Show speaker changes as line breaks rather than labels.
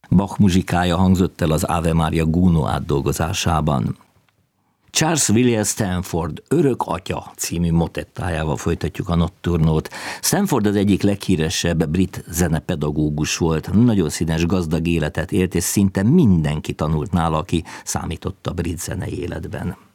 Bach muzsikája hangzott el az Ave Maria Gounod átdolgozásában. Charles William Stanford Örök Atya című motettájával folytatjuk a Notturnót. Stanford az egyik leghíresebb brit zenepedagógus volt, nagyon színes, gazdag életet élt, és szinte mindenki tanult nála, aki számított a brit zenei életben.